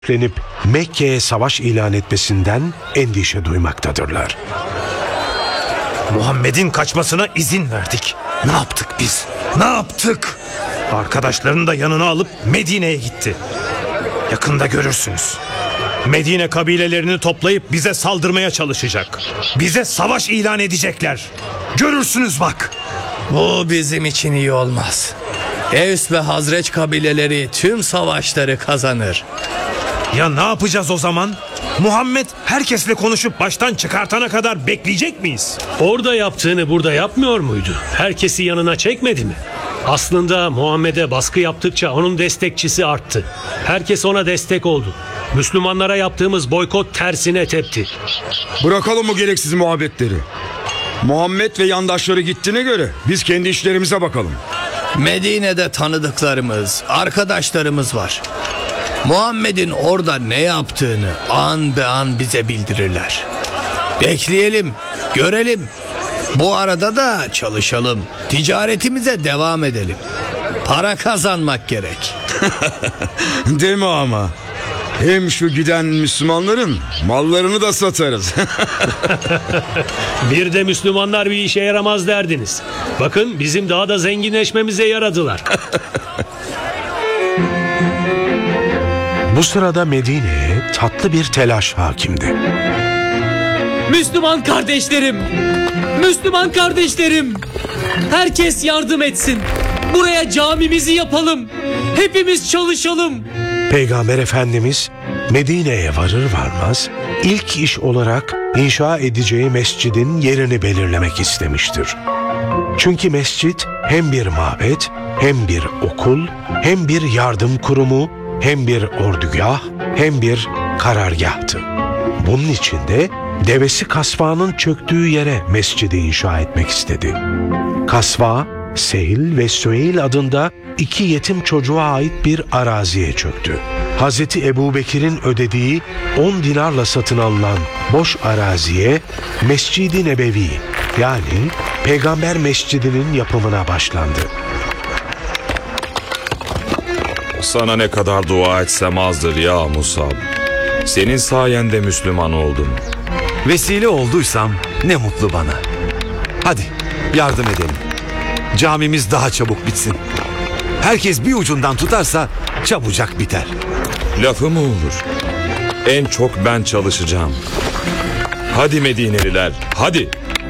lenip Mekke'ye savaş ilan etmesinden endişe duymaktadırlar. Muhammed'in kaçmasına izin verdik. Ne yaptık biz? Ne yaptık? Arkadaşlarını da yanına alıp Medine'ye gitti. Yakında görürsünüz. Medine kabilelerini toplayıp bize saldırmaya çalışacak. Bize savaş ilan edecekler. Görürsünüz bak. Bu bizim için iyi olmaz. Evs ve Hazreç kabileleri tüm savaşları kazanır. Ya ne yapacağız o zaman? Muhammed herkesle konuşup baştan çıkartana kadar bekleyecek miyiz? Orada yaptığını burada yapmıyor muydu? Herkesi yanına çekmedi mi? Aslında Muhammed'e baskı yaptıkça onun destekçisi arttı. Herkes ona destek oldu. Müslümanlara yaptığımız boykot tersine tepti. Bırakalım bu gereksiz muhabbetleri. Muhammed ve yandaşları gittiğine göre biz kendi işlerimize bakalım. Medine'de tanıdıklarımız, arkadaşlarımız var. Muhammed'in orada ne yaptığını an be an bize bildirirler. Bekleyelim, görelim. Bu arada da çalışalım. Ticaretimize devam edelim. Para kazanmak gerek. Deme ama. Hem şu giden Müslümanların mallarını da satarız. Bir de Müslümanlar bir işe yaramaz derdiniz. Bakın bizim daha da zenginleşmemize yaradılar. Bu sırada Medine'ye tatlı bir telaş hakimdi. Müslüman kardeşlerim! Müslüman kardeşlerim! Herkes yardım etsin. Buraya camimizi yapalım. Hepimiz çalışalım. Peygamber Efendimiz Medine'ye varır varmaz ilk iş olarak inşa edeceği mescidin yerini belirlemek istemiştir. Çünkü mescit hem bir mabet, hem bir okul, hem bir yardım kurumu, hem bir ordugah, hem bir karargahtı. Bunun için de devesi Kasva'nın çöktüğü yere mescidi inşa etmek istedi. Kasva, Sehil ve Süheyl adında iki yetim çocuğa ait bir araziye çöktü. Hazreti Ebubekir'in ödediği 10 dinarla satın alınan boş araziye Mescid-i Nebevi yani Peygamber Mescidi'nin yapımına başlandı. Sana ne kadar dua etsem azdır ya Musab. Senin sayende Müslüman oldum. Vesile olduysam ne mutlu bana. Hadi yardım edelim. Camimiz daha çabuk bitsin. Herkes bir ucundan tutarsa çabucak biter. Lafı mı olur? En çok ben çalışacağım. Hadi Medineliler, hadi.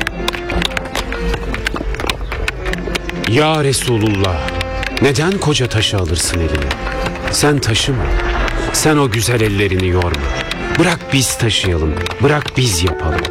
Ya Resulullah, neden koca taşı alırsın eline? Sen taşıma, sen o güzel ellerini yorma. Bırak biz taşıyalım, bırak biz yapalım.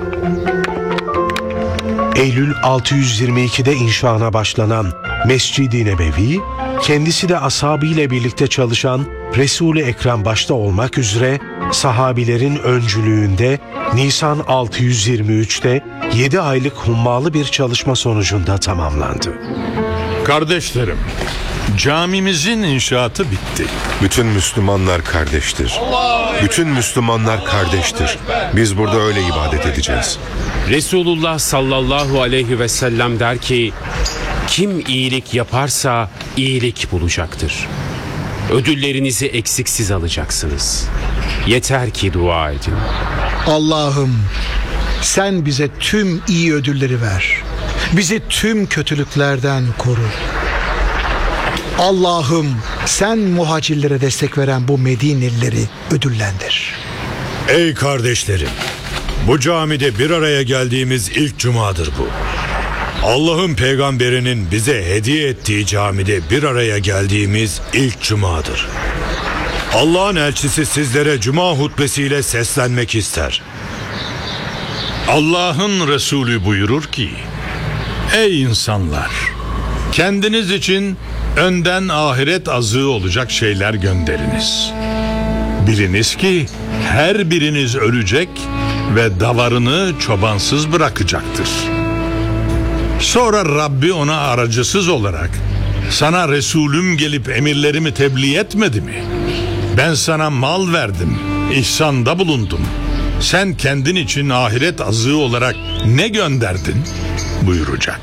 Eylül 622'de inşaına başlanan Mescid-i Nebevi, kendisi de ashabıyla birlikte çalışan Resul-i Ekrem başta olmak üzere sahabilerin öncülüğünde Nisan 623'te 7 aylık hummalı bir çalışma sonucunda tamamlandı. Kardeşlerim, camimizin inşaatı bitti. Bütün Müslümanlar kardeştir. Bütün Müslümanlar kardeştir. Biz burada öyle ibadet edeceğiz. Resulullah sallallahu aleyhi ve sellem der ki, kim iyilik yaparsa iyilik bulacaktır. Ödüllerinizi eksiksiz alacaksınız. Yeter ki dua edin. Allah'ım sen bize tüm iyi ödülleri ver. Bizi tüm kötülüklerden koru. Allah'ım sen muhacirlere destek veren bu Medinelileri ödüllendir. Ey kardeşlerim, bu camide bir araya geldiğimiz ilk cumadır bu. Allah'ın peygamberinin bize hediye ettiği camide bir araya geldiğimiz ilk cumadır. Allah'ın elçisi sizlere cuma hutbesiyle seslenmek ister. Allah'ın Resulü buyurur ki: Ey insanlar! Kendiniz için önden ahiret azığı olacak şeyler gönderiniz. Biliniz ki her biriniz ölecek ve davarını çobansız bırakacaktır. Sonra Rabbi ona aracısız olarak sana Resulüm gelip emirlerimi tebliğ etmedi mi? Ben sana mal verdim, ihsanda bulundum. Sen kendin için ahiret azığı olarak ne gönderdin? Buyuracak.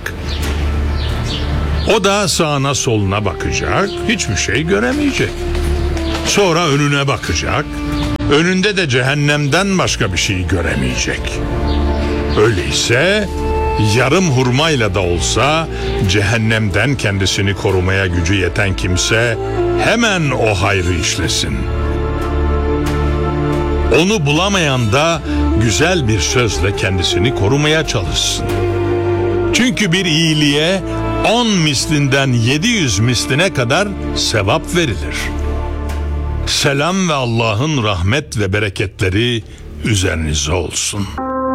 O da sağına soluna bakacak, hiçbir şey göremeyecek. Sonra önüne bakacak, önünde de cehennemden başka bir şey göremeyecek. Öyleyse yarım hurmayla da olsa cehennemden kendisini korumaya gücü yeten kimse hemen o hayrı işlesin. Onu bulamayan da güzel bir sözle kendisini korumaya çalışsın. Çünkü bir iyiliğe 10 mislinden 700 misline kadar sevap verilir. Selam ve Allah'ın rahmet ve bereketleri üzerinize olsun.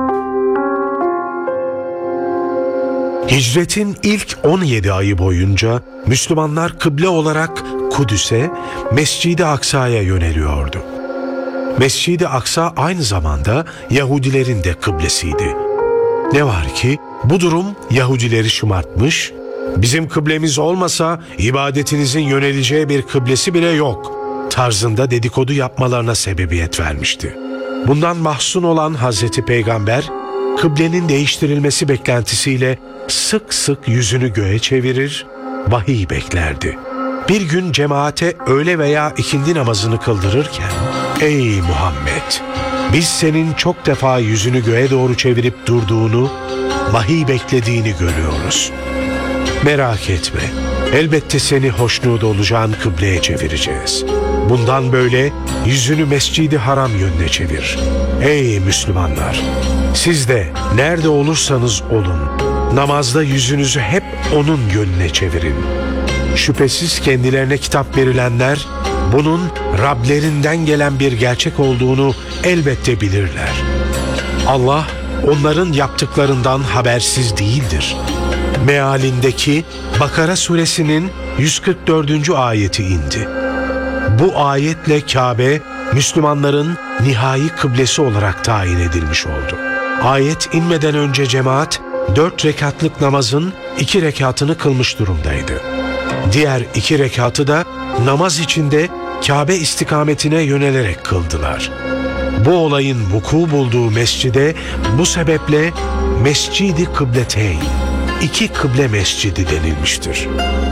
Hicretin ilk 17 ayı boyunca Müslümanlar kıble olarak Kudüs'e, Mescid-i Aksa'ya yöneliyordu. Mescid-i Aksa aynı zamanda Yahudilerin de kıblesiydi. Ne var ki bu durum Yahudileri şımartmış, bizim kıblemiz olmasa ibadetinizin yöneleceği bir kıblesi bile yok tarzında dedikodu yapmalarına sebebiyet vermişti. Bundan mahzun olan Hazreti Peygamber, kıblenin değiştirilmesi beklentisiyle sık sık yüzünü göğe çevirir, vahiy beklerdi. Bir gün cemaate öğle veya ikindi namazını kıldırırken, "Ey Muhammed! Biz senin çok defa yüzünü göğe doğru çevirip durduğunu, vahiy beklediğini görüyoruz. Merak etme, elbette seni hoşnut olacağın kıbleye çevireceğiz. Bundan böyle yüzünü Mescid-i Haram yönüne çevir. Ey Müslümanlar! Siz de nerede olursanız olun, namazda yüzünüzü hep onun yönüne çevirin. Şüphesiz kendilerine kitap verilenler, bunun Rablerinden gelen bir gerçek olduğunu elbette bilirler. Allah onların yaptıklarından habersiz değildir." Mealindeki Bakara suresinin 144. ayeti indi. Bu ayetle Kabe, Müslümanların nihai kıblesi olarak tayin edilmiş oldu. Ayet inmeden önce cemaat 4 rekatlık namazın 2 rekatını kılmış durumdaydı. Diğer 2 rekatı da namaz içinde Kabe istikametine yönelerek kıldılar. Bu olayın vuku bulduğu mescide bu sebeple Mescid-i Kıbleteyn, 2 kıble mescidi denilmiştir.